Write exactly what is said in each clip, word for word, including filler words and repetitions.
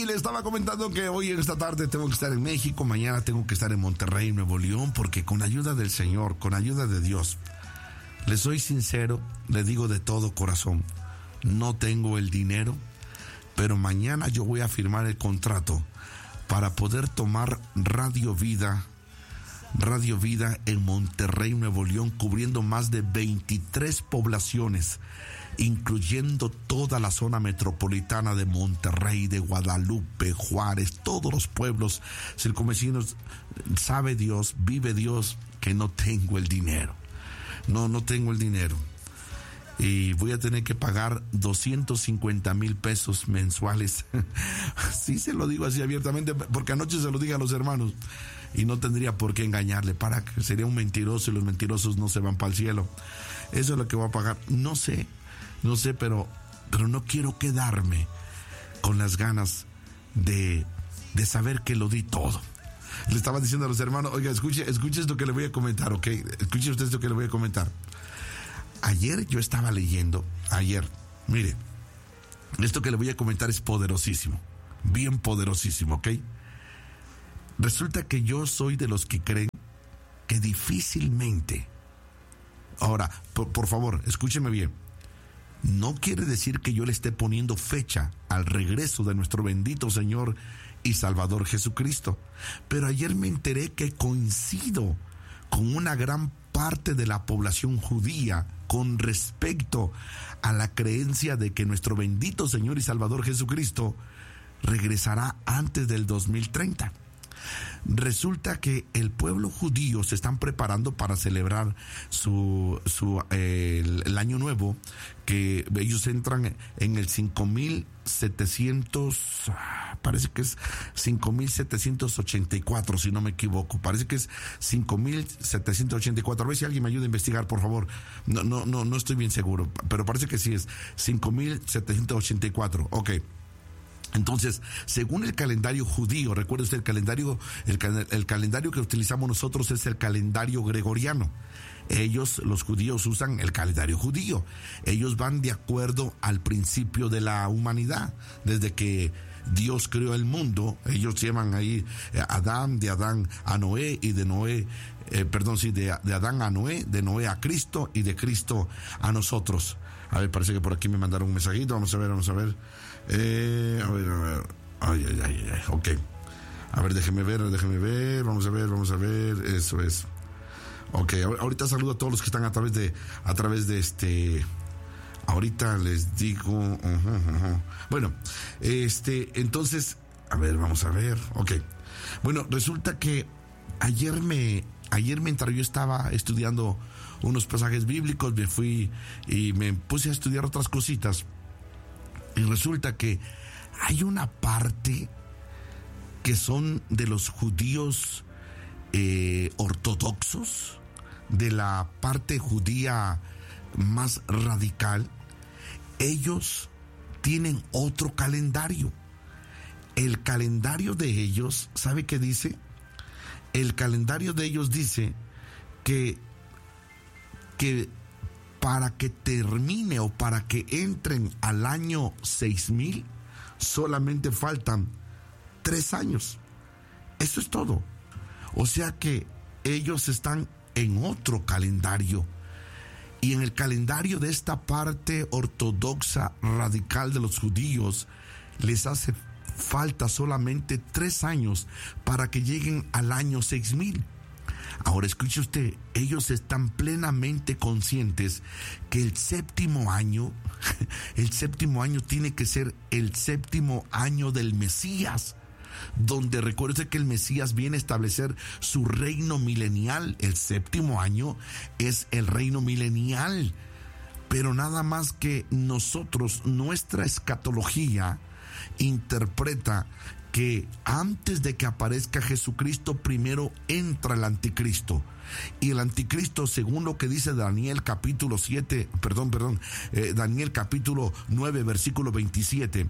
Y le estaba comentando que hoy en esta tarde tengo que estar en México, mañana tengo que estar en Monterrey, Nuevo León, porque con ayuda del Señor, con ayuda de Dios, les soy sincero, le digo de todo corazón, no tengo el dinero, pero mañana yo voy a firmar el contrato para poder tomar Radio Vida, Radio Vida en Monterrey, Nuevo León, cubriendo más de veintitrés poblaciones, incluyendo toda la zona metropolitana de Monterrey, de Guadalupe, Juárez, todos los pueblos circunvecinos. Sabe Dios, vive Dios, que no tengo el dinero. No, no tengo el dinero. Y voy a tener que pagar doscientos cincuenta mil pesos mensuales. Sí se lo digo así abiertamente, porque anoche se lo dije a los hermanos. Y no tendría por qué engañarle, para que sería un mentiroso y los mentirosos no se van para el cielo. Eso es lo que voy a pagar. No sé, no sé, pero, pero no quiero quedarme con las ganas de, de saber que lo di todo. Le estaba diciendo a los hermanos, oiga, escuche, escuche esto que le voy a comentar, ¿ok? Escuche usted esto que le voy a comentar. Ayer yo estaba leyendo, ayer, mire, esto que le voy a comentar es poderosísimo, bien poderosísimo, ¿ok? Resulta que yo soy de los que creen que difícilmente, ahora, por, por favor, escúcheme bien, no quiere decir que yo le esté poniendo fecha al regreso de nuestro bendito Señor y Salvador Jesucristo, pero ayer me enteré que coincido con una gran parte de la población judía con respecto a la creencia de que nuestro bendito Señor y Salvador Jesucristo regresará antes del dos mil treinta. Resulta que el pueblo judío se están preparando para celebrar su, su eh, el, el año nuevo, que ellos entran en el cinco mil setecientos, parece que es cinco mil setecientos ochenta y cuatro, si no me equivoco, parece que es cinco mil setecientos ochenta y cuatro, a ver si alguien me ayuda a investigar, por favor, no, no, no, no estoy bien seguro, pero parece que sí es cinco mil setecientos ochenta y cuatro, ok. Entonces, según el calendario judío, recuerde usted, el calendario, el, el calendario que utilizamos nosotros es el calendario gregoriano. Ellos, los judíos, usan el calendario judío. Ellos van de acuerdo al principio de la humanidad. Desde que Dios creó el mundo, ellos llaman ahí a Adán, de Adán a Noé, y de Noé, eh, perdón, sí, de, de Adán a Noé, de Noé a Cristo, y de Cristo a nosotros. A ver, parece que por aquí me mandaron un mensajito, vamos a ver, vamos a ver. Eh, a ver, a ver, ay, ay, ay, ay, ok. A ver, déjeme ver, déjeme ver, vamos a ver, vamos a ver, eso es. Ok, ahorita saludo a todos los que están a través de, a través de este, ahorita les digo, uh-huh, uh-huh. Bueno, este, entonces, a ver, vamos a ver, ok. Bueno, resulta que ayer me, ayer mientras yo estaba estudiando unos pasajes bíblicos, me fui y me puse a estudiar otras cositas. Y resulta que hay una parte que son de los judíos eh, ortodoxos, de la parte judía más radical. Ellos tienen otro calendario. El calendario de ellos, ¿sabe qué dice? El calendario de ellos dice que, que para que termine o para que entren al año seis mil, solamente faltan tres años. Eso es todo. O sea que ellos están en otro calendario. Y en el calendario de esta parte ortodoxa radical de los judíos, les hace falta solamente tres años para que lleguen al año seis mil. Ahora escuche usted, ellos están plenamente conscientes que el séptimo año, el séptimo año tiene que ser el séptimo año del Mesías, donde recuerde que el Mesías viene a establecer su reino milenial. El séptimo año es el reino milenial, pero nada más que nosotros, nuestra escatología interpreta que antes de que aparezca Jesucristo, primero entra el anticristo. Y el anticristo, según lo que dice Daniel capítulo siete, perdón, perdón, eh, Daniel capítulo nueve, versículo veintisiete,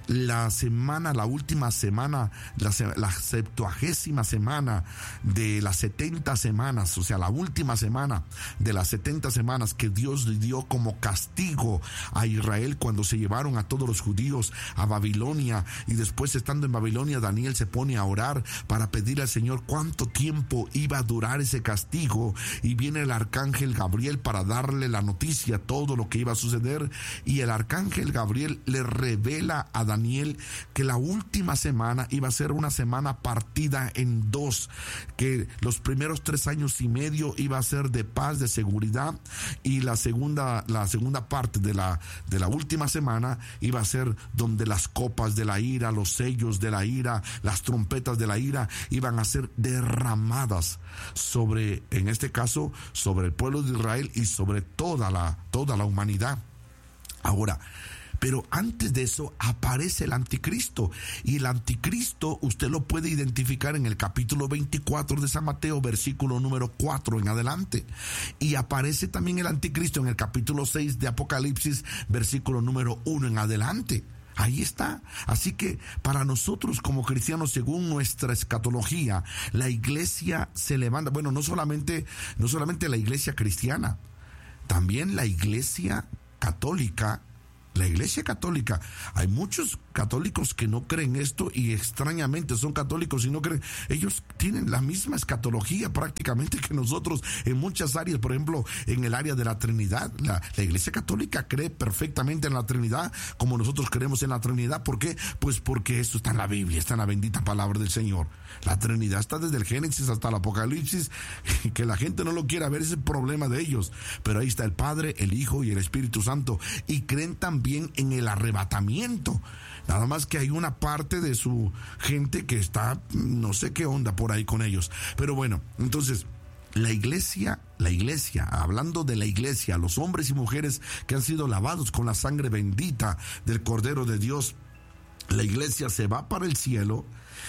la semana, la última semana, la, la septuagésima semana de las setenta semanas, o sea, la última semana de las setenta semanas que Dios le dio como castigo a Israel cuando se llevaron a todos los judíos a Babilonia, y después, estando en Babilonia, Daniel se pone a orar para pedir al Señor cuánto tiempo iba a durar ese castigo. Y viene el arcángel Gabriel para darle la noticia, todo lo que iba a suceder, y el arcángel Gabriel le revela a Daniel que la última semana iba a ser una semana partida en dos, que los primeros tres años y medio iba a ser de paz, de seguridad, y la segunda, la segunda parte de la, de la última semana iba a ser donde las copas de la ira, los sellos de la ira, las trompetas de la ira iban a ser derramadas sobre, en este caso, sobre el pueblo de Israel y sobre toda la, toda la humanidad. Ahora, pero antes de eso aparece el anticristo, y el anticristo usted lo puede identificar en el capítulo veinticuatro de San Mateo, versículo número cuatro en adelante, y aparece también el anticristo en el capítulo seis de Apocalipsis, versículo número uno en adelante. Ahí está. Así que para nosotros como cristianos, según nuestra escatología, la iglesia se levanta. Bueno, no solamente, no solamente la iglesia cristiana, también la iglesia católica. La iglesia católica, hay muchos católicos que no creen esto, y extrañamente son católicos y no creen. Ellos tienen la misma escatología prácticamente que nosotros en muchas áreas. Por ejemplo, en el área de la Trinidad, la, la iglesia católica cree perfectamente en la Trinidad, como nosotros creemos en la Trinidad. ¿Por qué? Pues porque esto está en la Biblia, está en la bendita palabra del Señor. La Trinidad está desde el Génesis hasta el Apocalipsis. Que la gente no lo quiera ver, ese es el problema de ellos, pero ahí está el Padre, el Hijo y el Espíritu Santo, y creen también en el arrebatamiento. Nada más que hay una parte de su gente que está, no sé qué onda por ahí con ellos. Pero bueno, entonces, la iglesia, la iglesia, hablando de la iglesia, los hombres y mujeres que han sido lavados con la sangre bendita del Cordero de Dios, la iglesia se va para el cielo,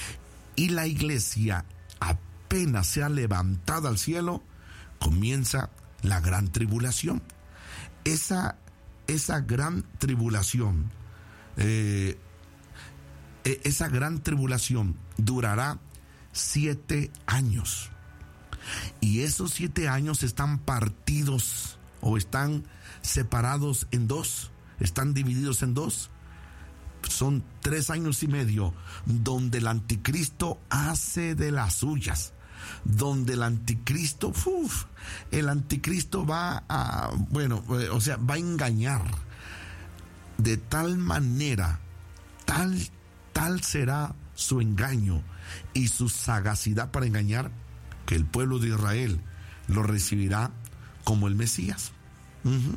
y la iglesia, apenas sea levantada al cielo, comienza la gran tribulación. Esa Esa gran tribulación, eh, esa gran tribulación durará siete años. Y esos siete años están partidos o están separados en dos, están divididos en dos. Son tres años y medio donde el anticristo hace de las suyas. Donde el anticristo, uf, el anticristo va a, bueno, o sea, va a engañar de tal manera, tal, tal será su engaño y su sagacidad para engañar, que el pueblo de Israel lo recibirá como el Mesías. Uh-huh.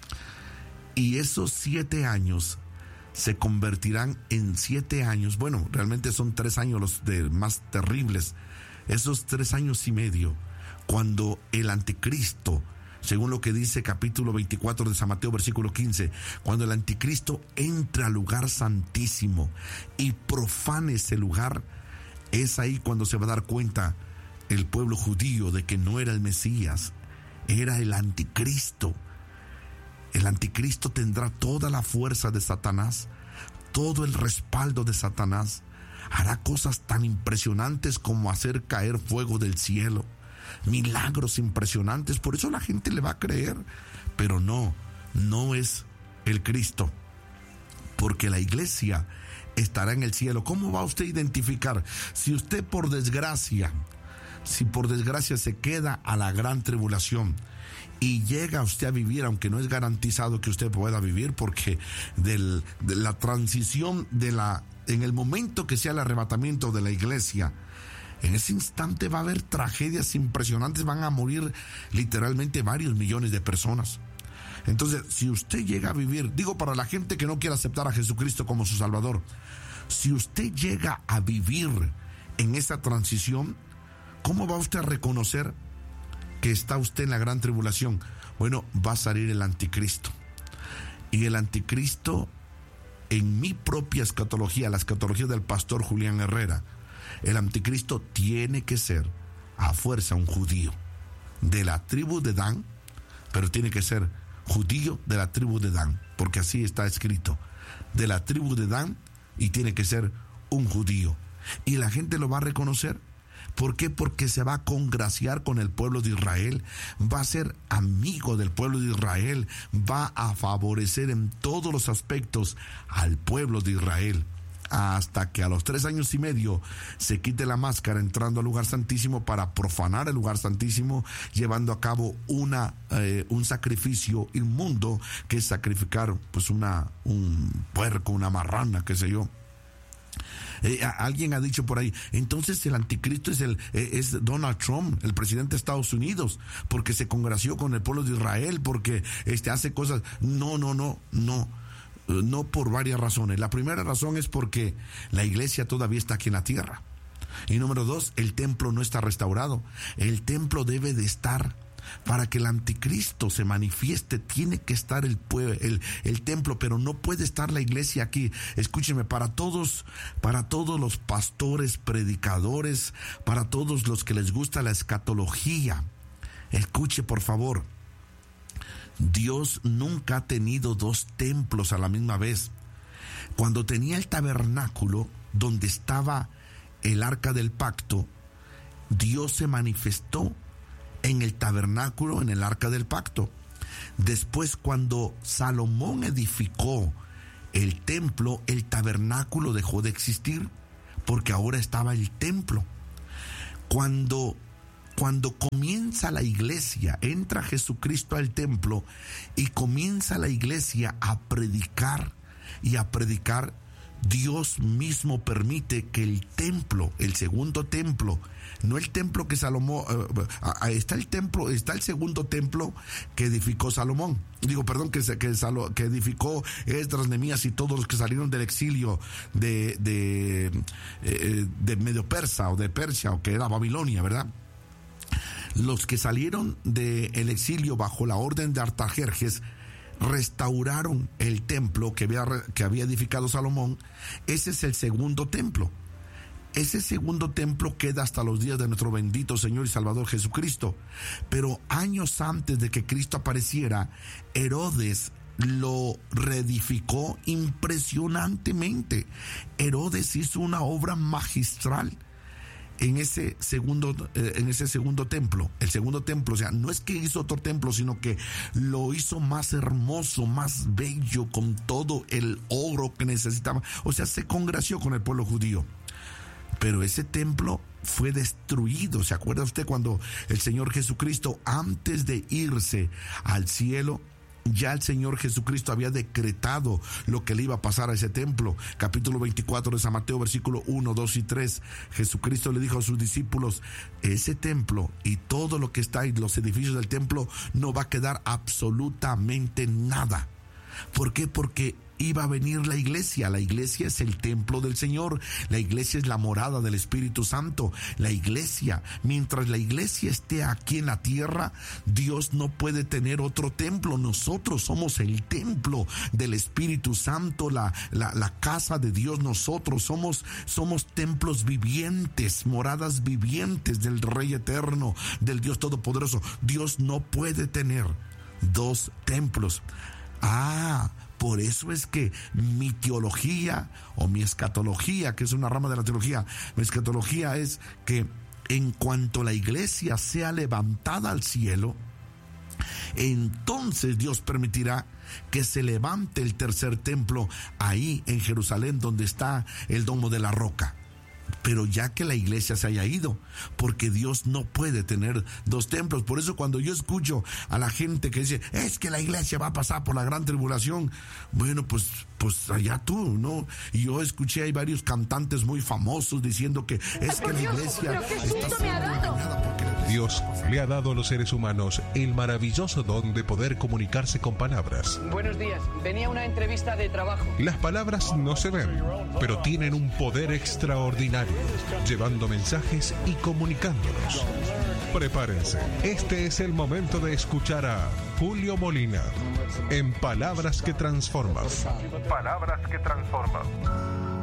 Y esos siete años se convertirán en siete años, bueno, realmente son tres años los de más terribles. Esos tres años y medio, cuando el anticristo, según lo que dice capítulo veinticuatro de San Mateo, versículo quince, cuando el anticristo entra al lugar santísimo y profane ese lugar, es ahí cuando se va a dar cuenta el pueblo judío de que no era el Mesías, era el anticristo. El anticristo tendrá toda la fuerza de Satanás, todo el respaldo de Satanás. Hará cosas tan impresionantes como hacer caer fuego del cielo, milagros impresionantes. Por eso la gente le va a creer, pero no, no es el Cristo, porque la iglesia estará en el cielo. ¿Cómo va usted a identificar? Si usted por desgracia, si por desgracia se queda a la gran tribulación y llega usted a vivir, aunque no es garantizado que usted pueda vivir, porque del, de la transición de la en el momento que sea el arrebatamiento de la iglesia, en ese instante va a haber tragedias impresionantes, van a morir literalmente varios millones de personas. Entonces, si usted llega a vivir, digo para la gente que no quiere aceptar a Jesucristo como su Salvador, si usted llega a vivir en esa transición, ¿cómo va usted a reconocer que está usted en la gran tribulación? Bueno, va a salir el anticristo. Y el anticristo en mi propia escatología, la escatología del pastor Julián Herrera, el anticristo tiene que ser a fuerza un judío de la tribu de Dan, pero tiene que ser judío de la tribu de Dan, porque así está escrito, de la tribu de Dan, y tiene que ser un judío. Y la gente lo va a reconocer. ¿Por qué? Porque se va a congraciar con el pueblo de Israel, va a ser amigo del pueblo de Israel, va a favorecer en todos los aspectos al pueblo de Israel, hasta que a los tres años y medio se quite la máscara entrando al lugar santísimo para profanar el lugar santísimo, llevando a cabo una eh, un sacrificio inmundo, que es sacrificar pues una un puerco, una marrana, qué sé yo. Eh, alguien ha dicho por ahí, entonces el anticristo es el eh, es Donald Trump, el presidente de Estados Unidos, porque se congració con el pueblo de Israel, porque este hace cosas. No, no, no, no, no, por varias razones. La primera razón es porque la iglesia todavía está aquí en la tierra. Y número dos, el templo no está restaurado. El templo debe de estar. Para que el anticristo se manifieste, tiene que estar el, el, el templo, pero no puede estar la iglesia aquí. Escúcheme, para todos, para todos los pastores, predicadores, para todos los que les gusta la escatología, escuche por favor, Dios nunca ha tenido dos templos a la misma vez. Cuando tenía el tabernáculo, donde estaba el arca del pacto, Dios se manifestó en el tabernáculo, en el arca del pacto. Después, cuando Salomón edificó el templo, el tabernáculo dejó de existir, porque ahora estaba el templo. Cuando, cuando comienza la iglesia, entra Jesucristo al templo y comienza la iglesia a predicar y a predicar, Dios mismo permite que el templo, el segundo templo, no el templo que Salomón, uh, está el templo, está el segundo templo que edificó Salomón, digo, perdón, que, que, que edificó Esdras, Nehemías y todos los que salieron del exilio de, de, eh, de Medio Persa o de Persia, o que era Babilonia, ¿verdad? Los que salieron del exilio bajo la orden de Artajerjes restauraron el templo que había, que había edificado Salomón. Ese es el segundo templo. Ese segundo templo queda hasta los días de nuestro bendito Señor y Salvador Jesucristo. Pero años antes de que Cristo apareciera, Herodes lo reedificó impresionantemente. Herodes hizo una obra magistral en ese segundo eh, en ese segundo templo. El segundo templo, o sea, no es que hizo otro templo, sino que lo hizo más hermoso, más bello, con todo el oro que necesitaba. O sea, se congració con el pueblo judío. Pero ese templo fue destruido. ¿Se acuerda usted cuando el Señor Jesucristo, antes de irse al cielo, ya el Señor Jesucristo había decretado lo que le iba a pasar a ese templo? Capítulo veinticuatro de San Mateo, versículo uno, dos y tres. Jesucristo le dijo a sus discípulos: ese templo y todo lo que está en los edificios del templo no va a quedar absolutamente nada. ¿Por qué? Porque iba a venir la iglesia. La iglesia es el templo del Señor. La iglesia es la morada del Espíritu Santo. La iglesia, mientras la iglesia esté aquí en la tierra, Dios no puede tener otro templo. Nosotros somos el templo del Espíritu Santo, la, la, la casa de Dios. Nosotros somos, somos templos vivientes, moradas vivientes del Rey Eterno, del Dios Todopoderoso. Dios no puede tener dos templos. Ah, por eso es que mi teología o mi escatología, que es una rama de la teología, mi escatología es que en cuanto la iglesia sea levantada al cielo, entonces Dios permitirá que se levante el tercer templo ahí en Jerusalén, donde está el domo de la roca. Pero ya que la iglesia se haya ido, porque Dios no puede tener dos templos. Por eso cuando yo escucho a la gente que dice, es que la iglesia va a pasar por la gran tribulación, bueno, pues, pues allá tú, ¿no? Y yo escuché, hay varios cantantes muy famosos diciendo que es que la iglesia está siendo engañada porque la iglesia Dios le ha dado a los seres humanos el maravilloso don de poder comunicarse con palabras. Buenos días, venía a una entrevista de trabajo. Las palabras no se ven, pero tienen un poder extraordinario, llevando mensajes y comunicándolos. Prepárense, este es el momento de escuchar a Julio Molina en Palabras que Transforman. Palabras que Transforman.